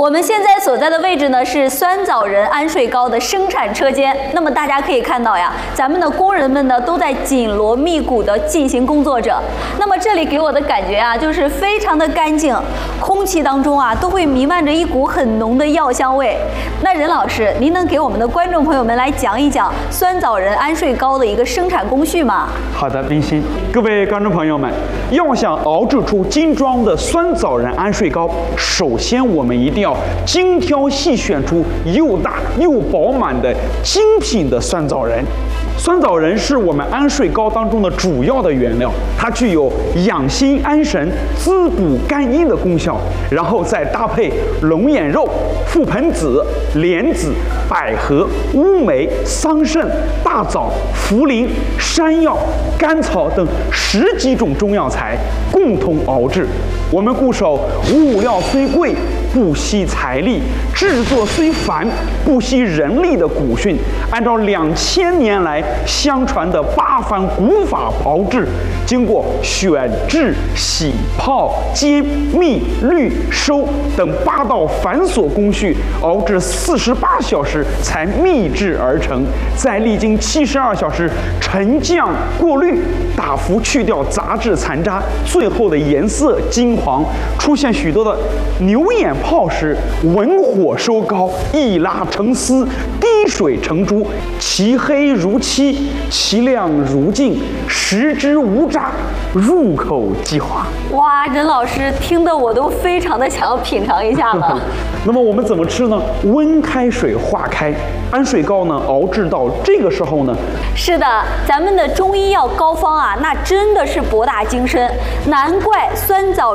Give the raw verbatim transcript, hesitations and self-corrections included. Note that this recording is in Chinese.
我们现在所在的位置呢是酸枣仁安睡糕的生产车间。那么大家可以看到呀，咱们的工人们呢都在紧锣密鼓地进行工作着。那么这里给我的感觉啊，就是非常的干净，空气当中啊都会弥漫着一股很浓的药香味。那任老师，您能给我们的观众朋友们来讲一讲酸枣仁安睡糕的一个生产工序吗？ 好的，冰心，各位观众朋友们，要想熬制出精装的酸枣仁安睡糕，首先我们一定要精挑细选出又大又饱满的精品的酸枣仁。酸枣仁是我们安睡糕当中的主要的原料，它具有养心安神、滋补肝阴的功效，然后再搭配龙眼肉、覆盆子、莲子、百合、乌梅、桑葚、大枣、茯苓、山药、甘草等十几种中药材共同熬制。我们固守物料虽贵，不惜财力；制作虽繁，不惜人力的古训，按照两千年来相传的八番古法熬制，经过选制、洗、泡、煎、蜜、滤、收等八道繁琐工序，熬制四十八小时才秘制而成，再历经七十二小时沉降过滤，大幅去掉杂质残渣，最后的颜色金黄，出现许多的牛眼泡时，文火收高，一拉成丝，滴水成珠，其黑如漆，其亮如镜，食之无渣，入口即化。 哇，任老师听得我都非常的想要品尝一下了。 那么我们怎么吃呢？温开水化开，安睡糕呢熬制到这个时候呢， 是的，咱们的中医药膏方啊，那真的是博大精深，难怪酸枣